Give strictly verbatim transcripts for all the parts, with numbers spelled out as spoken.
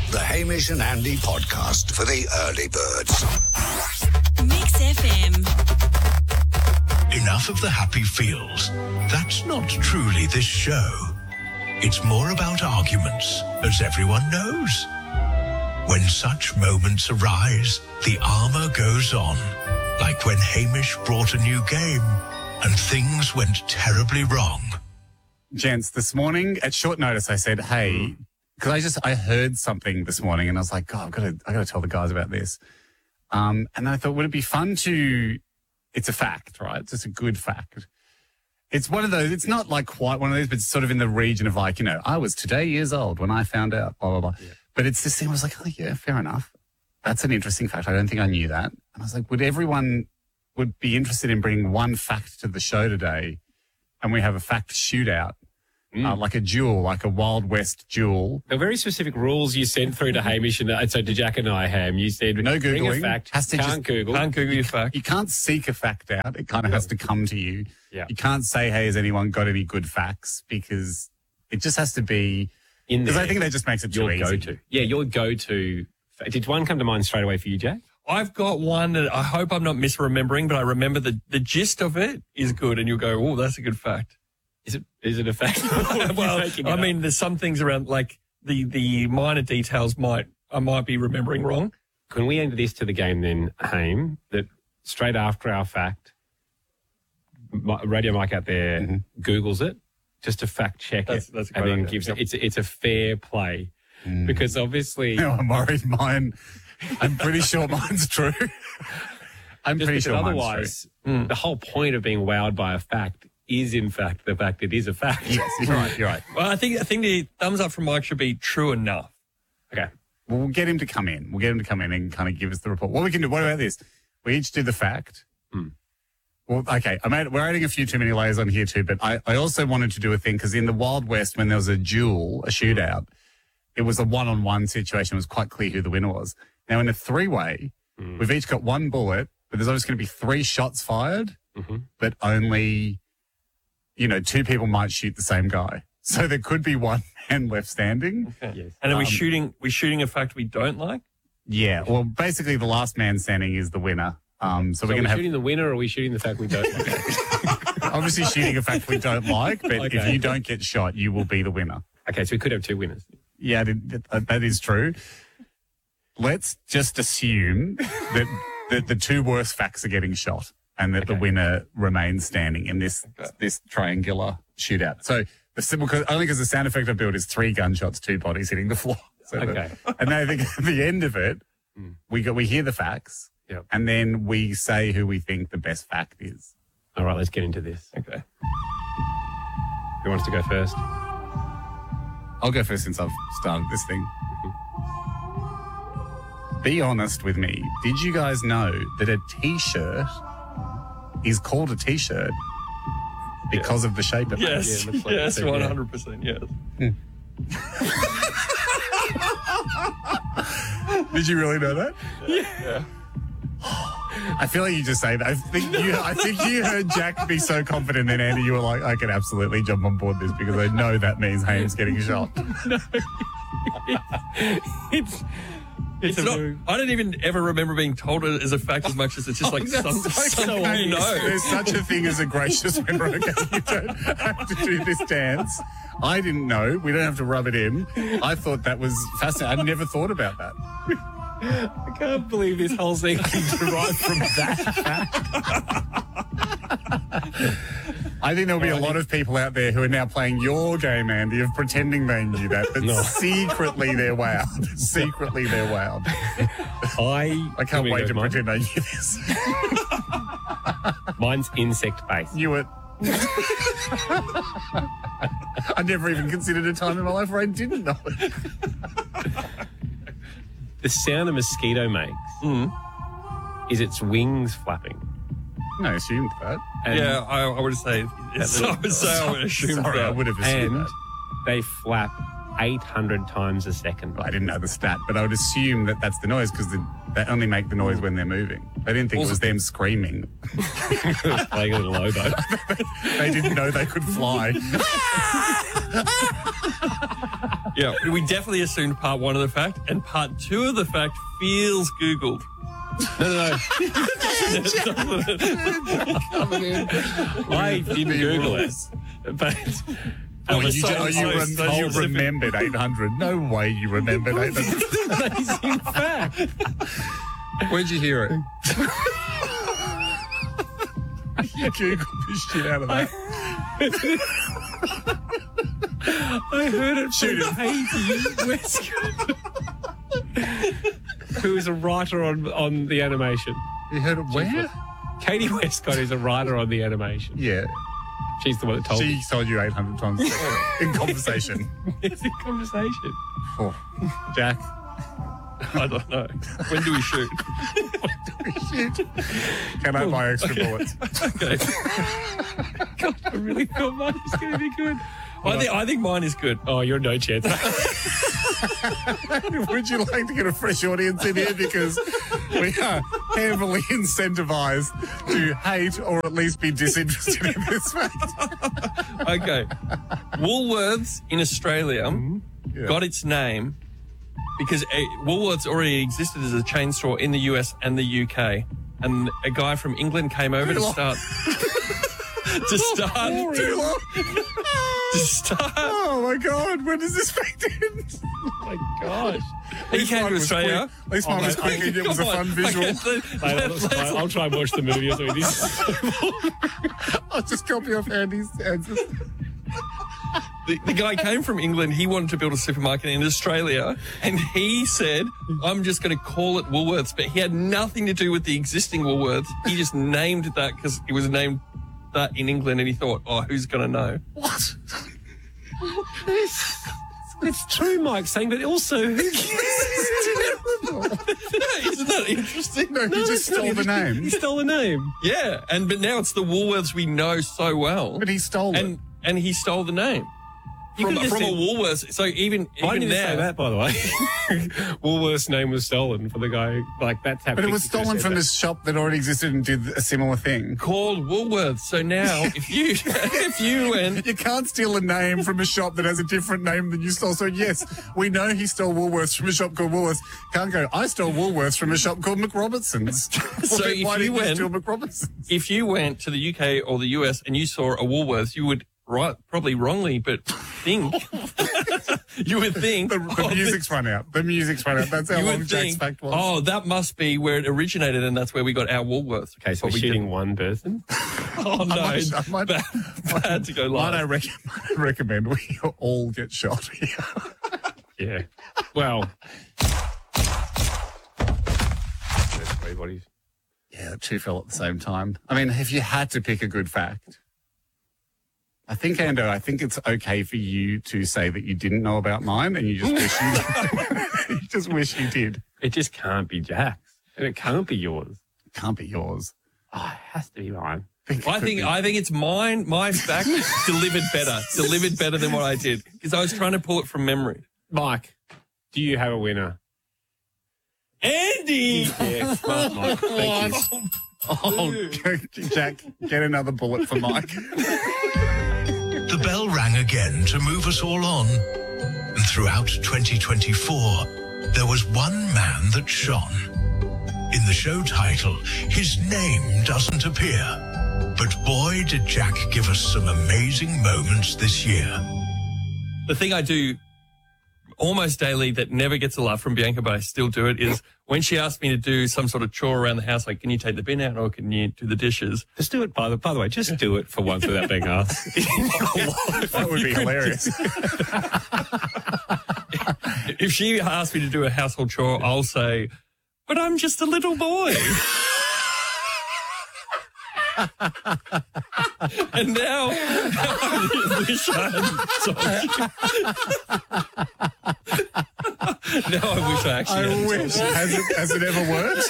The Hamish and Andy podcast for the early birds. Mix F M. Enough of the happy feels. That's not truly this show. It's more about arguments, as everyone knows. When such moments arise, the armour goes on. Like when Hamish brought a new game and things went terribly wrong. Gents, this morning at short notice I said, hey, because I just, I heard something this morning and I was like, God, I've got to, I've got to tell the guys about this. Um, and then I thought, would it be fun to, it's a fact, right? It's just a good fact. It's one of those, it's not like quite one of those, but it's sort of in the region of like, you know, I was today years old when I found out, blah, blah, blah. Yeah. But it's this thing, I was like, oh yeah, fair enough. That's an interesting fact. I don't think I knew that. And I was like, would everyone would be interested in bringing one fact to the show today and we have a fact shootout? Mm. Uh, like a duel, like a Wild West duel. The very specific rules you sent through to Hamish and, and so to Jack and I, Ham, you said no bring Googling. a fact, has to can't just, Google. Can't Google your fact. You can't seek a fact out. It kind of yeah. has to come to you. Yeah. You can't say, hey, has anyone got any good facts? Because it just has to be, in because I think that just makes it too your easy. Go-to. Yeah, your go-to. Did one come to mind straight away for you, Jack? I've got one that I hope I'm not misremembering, but I remember the, the gist of it is good and you'll go, oh, that's a good fact. Is it is it a fact? Well, I mean, up? There's some things around, like the the minor details might I might be remembering wrong. Can we end this to the game then, Haim, that straight after our fact, Radio Mike out there mm-hmm. Googles it just to fact check that's, it that's and then idea. gives yep. it. It's it's a fair play mm. because obviously. No, I'm worried mine. I'm pretty sure mine's true. I'm just pretty sure otherwise, mine's true. The whole point of being wowed by a fact is in fact the fact it is a fact. Yes, you're right, you're right. Well, I think I think the thumbs up from Mike should be true enough. Okay. Well, we'll get him to come in. We'll get him to come in and kind of give us the report. What we can do, what about this? We each do the fact. Hmm. Well, okay, I made, we're adding a few too many layers on here too, but I, I also wanted to do a thing because in the Wild West, when there was a duel, a shootout, it was a one-on-one situation. It was quite clear who the winner was. Now, in a three-way, hmm. we've each got one bullet, but there's always going to be three shots fired, mm-hmm. but only... you know, two people might shoot the same guy. So there could be one man left standing. Okay. Yes. And are we um, shooting we shooting a fact we don't like? Yeah. Well, basically the last man standing is the winner. Um, so, so we're going to have... shooting the winner or are we shooting the fact we don't like? Obviously shooting a fact we don't like, but okay. if you don't get shot, you will be the winner. Okay, so we could have two winners. Yeah, that, that is true. Let's just assume that, that the two worst facts are getting shot. And that okay. the winner remains standing in this okay. this triangular shootout. So the simple, only because the sound effect I built is three gunshots, two bodies hitting the floor. So okay. The, and then I think at the end of it, mm. we go, we hear the facts, yep. and then we say who we think the best fact is. All right, let's get into this. Okay. Who wants to go first? I'll go first since I've started this thing. Mm-hmm. Be honest with me. Did you guys know that a T-shirt is called a T-shirt because yeah. of the shape of yes. it? Yeah, like yes, one hundred percent, yes. Mm. Did you really know that? Yeah. yeah. I feel like you just say that. I think you I think you heard Jack be so confident, then Andy, you were like, I can absolutely jump on board this because I know that means Haim's getting shot. No. It's... It's, it's not, I don't even ever remember being told it as a fact as much as it's just oh, like some, so something okay. you know. There's such a thing as a gracious member. Okay, you don't have to do this dance. I didn't know. We don't have to rub it in. I thought that was fascinating. I never thought about that. I can't believe this whole thing derived from that fact. I think there'll be a lot of people out there who are now playing your game, Andy, of pretending they knew that, but no. secretly they're wowed. Secretly they're wowed. I I can't wait to mine? pretend I knew this. Mine's insect-based. Knew it. I never even considered a time in my life where I didn't know it. The sound a mosquito makes mm. is its wings flapping. No, I assumed that. And yeah, I, I would say, so I would say I would assume sorry, that. I would have assumed and that. They flap eight hundred times a second. I didn't know the stat, but I would assume that that's the noise because they only make the noise when they're moving. They didn't think also, it was them screaming. Playing a little oboe. They didn't know they could fly. Yeah, we definitely assumed part one of the fact, and part two of the fact feels Googled. No, no, no. I didn't Google it, but Oh, you, so oh, you, close, rem- so you specific. remembered eight hundred. No way you remembered eight hundred. amazing fact. Where'd you hear it? You Googled the shit out of that. I heard it Shoot from Katie Westcott, who is a writer on on the animation. You heard it where? Katie Westcott is a writer on the animation. Yeah. She's the one that told me. She told you eight hundred times in conversation. It's a conversation. Oh. Jack. I don't know. When do we shoot? Shit. Can I buy extra bullets? Okay. God, I really thought mine was going to be good. I think I think mine is good. Oh, you're no chance. Would you like to get a fresh audience in here? Because we are heavily incentivized to hate or at least be disinterested in this fact. Okay. Woolworths in Australia Yeah. got its name because a, Woolworths already existed as a chain store in the U S and the U K. And a guy from England came over to Too long. start to start Too long. to start. Oh my God! When does this fact end? Oh my gosh. He came to Australia. Quick. At least mine was quick and it was a Come fun on. visual. Okay, let- Mate, I'll, let- let's- I'll try and watch the movie or something. This is I'll just copy off Andy's answers. The, the guy came from England. He wanted to build a supermarket in Australia, and he said, "I'm just going to call it Woolworths." But he had nothing to do with the existing Woolworths. He just named it that because it was named that in England, and he thought, "Oh, who's going to know?" What? it's true, Mike, saying, but also who Isn't that interesting? No, he just it's not stole the interesting. name. He stole the name. Yeah, and but now it's the Woolworths we know so well, But he stole and it. and he stole the name You from, could've from a just Woolworths. So even I even didn't now, say that, by the way. Woolworth's name was stolen for the guy. Like, that's how. But it was Pixie stolen said from that. a shop that already existed and did a similar thing. called Woolworths. So now, if you if you went. You can't steal a name from a shop that has a different name than you stole. So yes, we know he stole Woolworths from a shop called Woolworths. Can't go, I stole Woolworths from a shop called McRobertson's. So Why if why you did went- steal McRobertson's? If you went to the U K or the U S and you saw a Woolworths, you would right probably wrongly, but think you would think The, the oh, music's run out. The music's run out. That's how you long would Jack's think, fact was. oh, that must be where it originated, and that's where we got our Woolworths. Okay, so But we're we shooting didn't. one person. Oh no, might- I might- bad, bad to go Might I, live. rec- might I recommend we all get shot here? Yeah. Well. There's three bodies. Yeah, two fell at the same time. I mean, if you had to pick a good fact, I think, Ando, I think it's okay for you to say that you didn't know about mine and you just wish you, you just wish you did. It just can't be Jack's. And it can't be yours. Can't be yours. Oh, it has to be mine. I think I think it's mine. My fact delivered better, delivered better than what I did because I was trying to pull it from memory. Mike, do you have a winner? Andy. Yeah, smart Mike. Thank you. Oh, Jack, get another bullet for Mike. The bell rang again to move us all on. And throughout twenty twenty-four, there was one man that shone. In the show title, his name doesn't appear. But boy, did Jack give us some amazing moments this year. The thing I do almost daily that never gets a laugh from Bianca, but I still do it, is when she asks me to do some sort of chore around the house, like, can you take the bin out or can you do the dishes? Just do it, by the, by the way. Just do it for once without being asked. That would be hilarious. If she asks me to do a household chore, I'll say, but I'm just a little boy. And now, I wish I had Now I wish I actually I had wish. Has it, has it ever worked?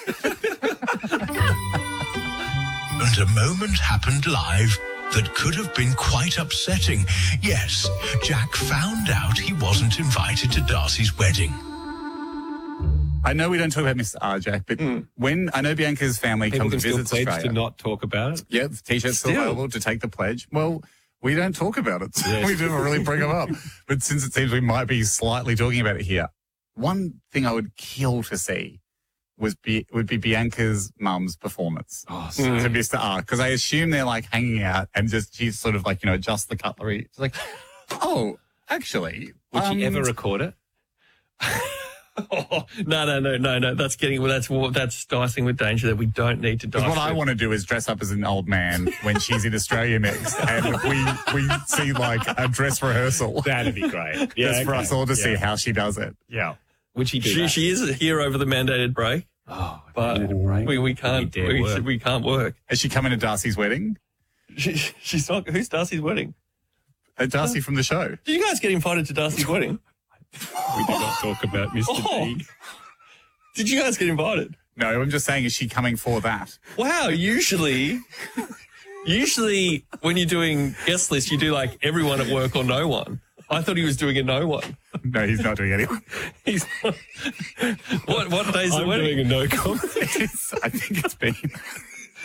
And a moment happened live that could have been quite upsetting. Yes, Jack found out he wasn't invited to Darcy's wedding. I know we don't talk about Mister R, Jack, but when I know Bianca's family People comes can to still visit pledge Australia. to not talk about it. Yeah, the t-shirt's still Still. available to take the pledge. Well, we don't talk about it. Yes. We never really bring them up. But since it seems we might be slightly talking about it here, one thing I would kill to see was be, would be Bianca's mum's performance Oh, to Mister R. Because I assume they're like hanging out and just she's sort of like, you know, adjusts the cutlery. It's like, oh, actually. Would um, she ever record it? Oh, no, no, no, no, no. That's getting, well, that's, that's dicing with danger that we don't need to dice. Because what I with. want to do is dress up as an old man when she's in Australia next, and we we see like a dress rehearsal. That'd be great. Yeah, Just for okay. us all to see Yeah. how she does it. Yeah. Would she do She, that? she is here over the mandated break, Oh, but mandated break. we, we can't, dare we, work. we can't work. Is she coming to Darcy's wedding? She, she's not, who's Darcy's wedding? Uh, Darcy from the show. Did you guys get invited to Darcy's wedding? We did not talk about Mister Oh. D. Did you guys get invited? No, I'm just saying, is she coming for that? Wow, usually, usually when you're doing guest list, you do like everyone at work or no one. I thought he was doing a no one. No, he's not doing anyone. He's what? What day's the I'm wedding? doing a no comment. It's- I think it's been.